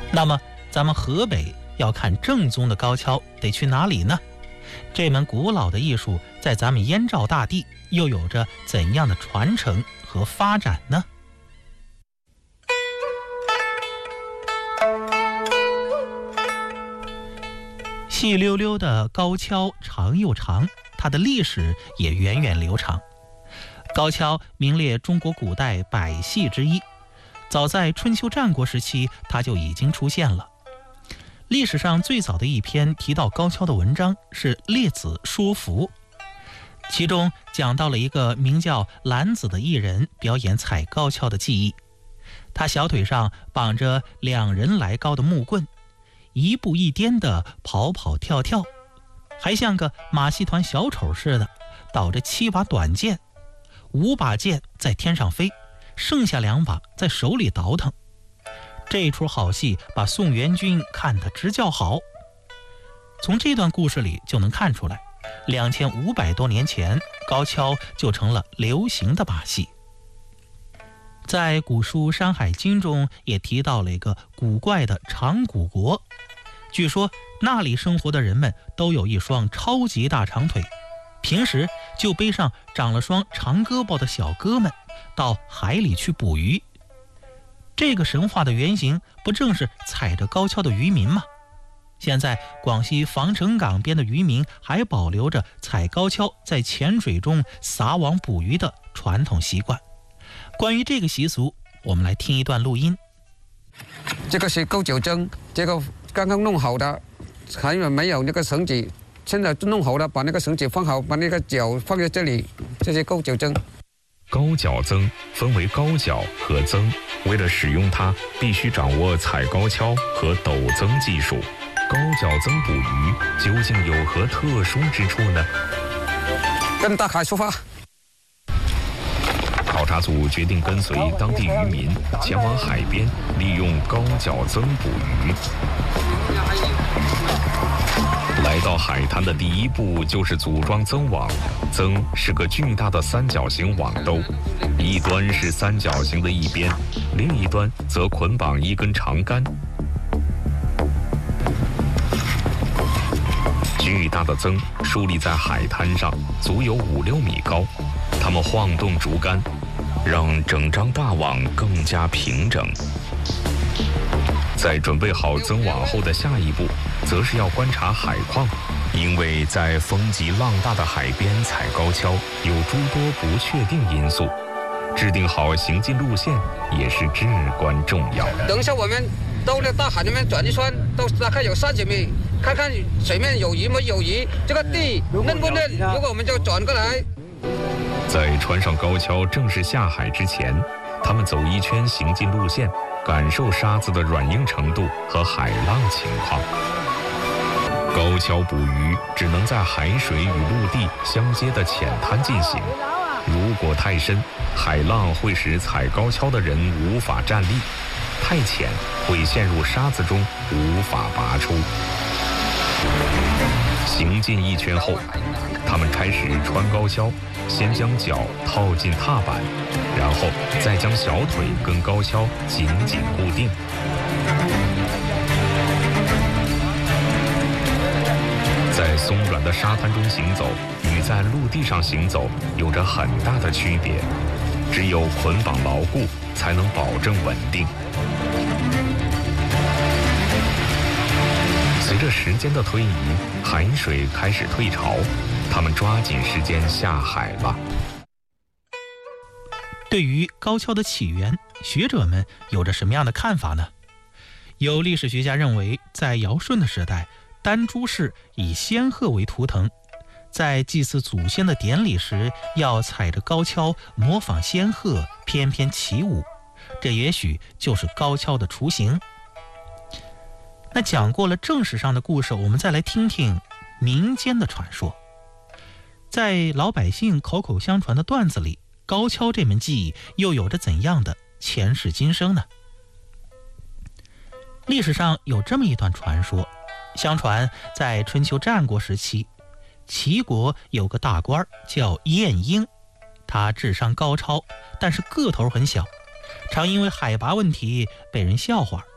那么咱们河北要看正宗的高跷得去哪里呢？这门古老的艺术在咱们燕赵大地又有着怎样的传承和发展呢？细溜溜的高跷长又长，它的历史也源远流长。高跷名列中国古代百戏之一，早在春秋战国时期它就已经出现了。历史上最早的一篇提到高跷的文章是《列子说服》，其中讲到了一个名叫兰子的艺人表演踩高跷的技艺。他小腿上绑着2人来高的木棍，一步一颠地跑跑跳跳，还像个马戏团小丑似的，倒着7把短剑，5把剑在天上飞，剩下2把在手里倒腾。这出好戏把宋元军看得直叫好。从这段故事里就能看出来，2500多年前高跷就成了流行的把戏。在古书《山海经》中也提到了一个古怪的长谷国，据说那里生活的人们都有一双超级大长腿，平时就背上长了双长胳膊的小哥们到海里去捕鱼。这个神话的原型不正是踩着高跷的渔民吗？现在广西防城港边的渔民还保留着踩高跷在浅水中撒网捕鱼的传统习惯。关于这个习俗，我们来听一段录音。 这个是钩脚针，这个刚刚弄好的，还没有那个绳子，现在弄好了，把那个绳子放好，把那个脚放在这里，这是钩脚针。 高脚增分为高脚和增，为了使用它，必须掌握踩高跷和陡增技术。高脚增捕鱼究竟有何特殊之处呢？ 跟大海出发。 考察组决定跟随当地渔民前往海边，利用高脚增捕鱼。来到海滩的第一步就是组装增网。增是个巨大的3角形网兜，一端是3角形的一边，另一端则捆绑一根长杆。巨大的增竖立在海滩上，足有5-6米高。它们晃动竹竿，让整张大网更加平整。在准备好增网后的下一步，则是要观察海况，因为在风急浪大的海边踩高跷有诸多不确定因素，制定好行进路线也是至关重要。 等一下，我们到那大海那边转一圈，都大概有30米，看看水面有鱼没有鱼，这个地嫩不嫩，如果我们就转过来。 在穿上高跷正式下海之前，他们走一圈行进路线，感受沙子的软硬程度和海浪情况。高跷捕鱼只能在海水与陆地相接的浅滩进行，如果太深，海浪会使踩高跷的人无法站立；太浅，会陷入沙子中无法拔出。行进一圈后，他们开始穿高跷，先将脚套进踏板，然后再将小腿跟高跷紧紧固定。在松软的沙滩中行走，与在陆地上行走有着很大的区别。只有捆绑牢固，才能保证稳定。随着时间的推移，海水开始退潮，他们抓紧时间下海了。 对于高跷的起源，学者们有着什么样的看法呢？有历史学家认为，在尧舜的时代，丹朱氏以仙鹤为图腾，在祭祀祖先的典礼时，要踩着高跷模仿仙鹤翩翩起舞，这也许就是高跷的雏形。那讲过了正史上的故事，我们再来听听民间的传说。在老百姓口口相传的段子里，高跷这门技艺又有着怎样的前世今生呢？历史上有这么一段传说，相传在春秋战国时期，齐国有个大官叫晏婴，他智商高超，但是个头很小，常因为海拔问题被人笑话。